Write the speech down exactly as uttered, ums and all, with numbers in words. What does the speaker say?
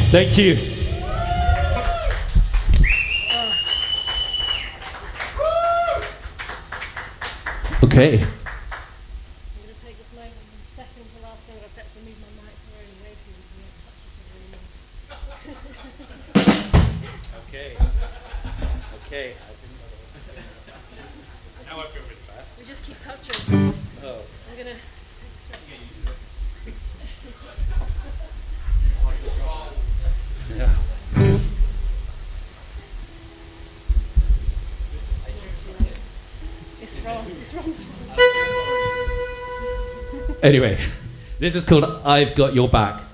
Thank you. Okay. I'm going to take this moment and second to last song. I've set to move my mic for only radio so we don't touch each other anymore. Okay. Okay. Now I feel really bad. We just keep touching. Oh. I'm going to take a step. Yeah. It's wrong. It's wrong. Anyway, this is called I've Got Your Back.